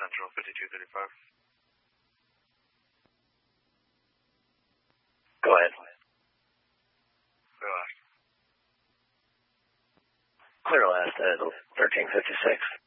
Central 5235. Go ahead. Clear last. Clear last at 1356.